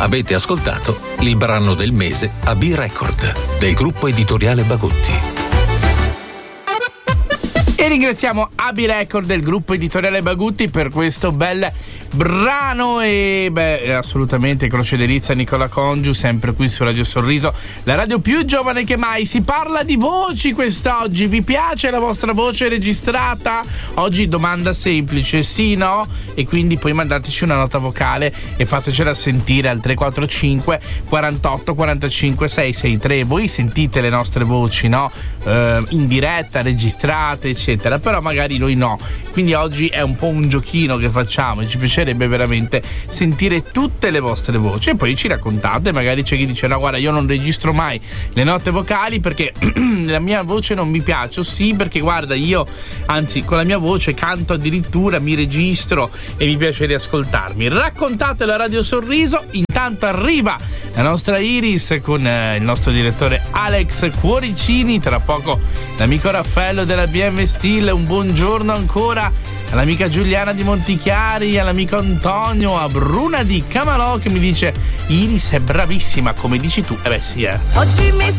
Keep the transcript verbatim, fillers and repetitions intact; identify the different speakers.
Speaker 1: Avete ascoltato il brano del mese a B-Record del gruppo editoriale Bagutti.
Speaker 2: E ringraziamo A B Record del gruppo editoriale Bagutti per questo bel brano. E beh, assolutamente Croce Delizia, Nicola Congiu, sempre qui su Radio Sorriso, la radio più giovane che mai. Si parla di voci quest'oggi. Vi piace la vostra voce registrata? Oggi domanda semplice, sì, no? E quindi poi mandateci una nota vocale e fatecela sentire al tre quattro cinque quarantotto quarantacinque seicentosessantatré. Voi sentite le nostre voci, no? Eh, in diretta, registrate, eccetera, però magari noi no. Quindi oggi è un po' un giochino che facciamo e ci piacerebbe veramente sentire tutte le vostre voci e poi ci raccontate. Magari c'è chi dice: no, guarda, io non registro mai le note vocali perché la mia voce non mi piace. O sì, perché guarda, io anzi con la mia voce canto, addirittura mi registro e mi piace riascoltarmi. Raccontatelo a Radio Sorriso. Intanto arriva la nostra Iris con eh, il nostro direttore Alex Cuoricini, tra poco l'amico Raffaello della B M Steel. Un buongiorno ancora all'amica Giuliana di Montichiari, all'amico Antonio, a Bruna di Camalò che mi dice: Iris è bravissima, come dici tu. Eh beh sì, eh.
Speaker 3: Oggi mi